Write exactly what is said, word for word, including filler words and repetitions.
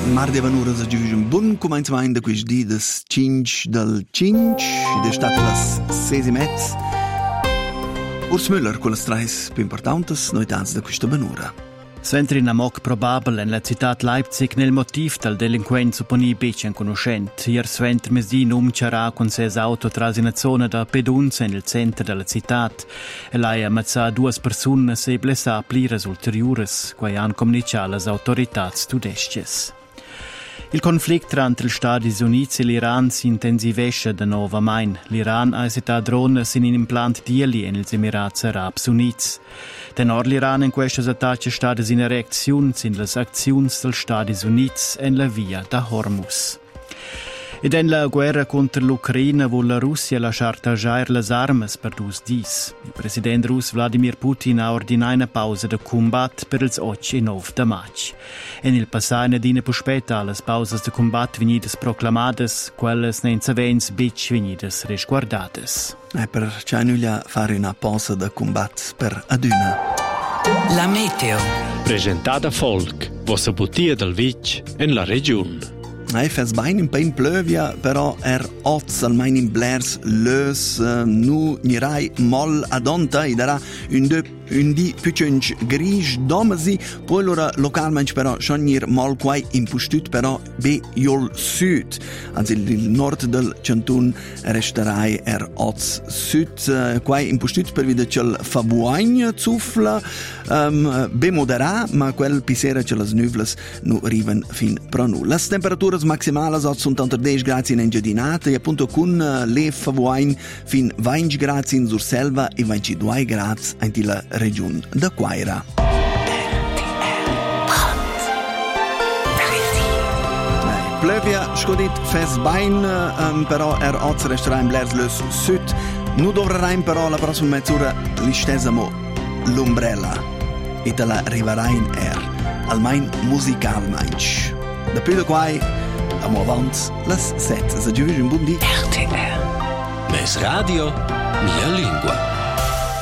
Mardi Vanura sa giuge un buon comencement da quist di des cinc del cinc, ed è stato las seis e mezz. Urs Müller con las trais più importantes noitats da quista Vanura. Sventri in amoc probabel en la città Leipzig nel motiv del delinquent supponi becen conoscent. Ier sventri mesdì num c'era con ses auto tras in zona da pedunza nel centro della città. E lei ammazza due persone e blessa plires ulteriores, quai han comunicato las autorità tudesches. Il conflitto tra gli Stati Uniti e l'Iran si intensivesce da nuovo main. L'Iran ha esitato drone in un implant dieli negli Emirati Arabi Uniti. Tenor l'Iran in questi attacchi sta in reazione alle azioni degli Stati Uniti e la via da Hormuz. Ed en la guerra contro l'Ucraina vuol la Russia lasciar tagliare le armi per due dis. Il presidente russo Vladimir Putin ha ordinato una pausa di combatto per il otto e nove di maggio. E nel passato dina puspetta le pause di combatto venidas proclamadas, quelle senza vens bic venidas risguardadas. E per cianuglia fare una pausa di combatto per aduna. La meteo. Presentata Folk, vostra bottiglia del Vic in la regione. Ei fes bain in pein plövia, però er oz al main in blers lös uh, nu nirai mol adonta i darà un de un di piucunch grisch domasi, poi lora localmente però schon nir mol quai impustut però be jol sud. Also il nord del cantun resterai er oz sud uh, quai impustut per vide cel fabuagn zufla um, be modera, ma quel pisera ce las nuvles nu riven fin pro nu. Las temperaturas maximales sunt unter dieci gradi in Engiadinata e appunto con uh, le fabuagn fin venti gradi in Surselva e ventidue gradi in la regione da Quaira. Plövia scodit fes bain, um, però er oz resterai in Blerslös Sud. Nu dovrerai però la prossima mezz'ora li stesamo l'ombrella e te la riverai in er, almain musicalmente. Da più da quai, amo avanti, las sette. Se giuvi un buon di R T R. Mes radio, mia lingua.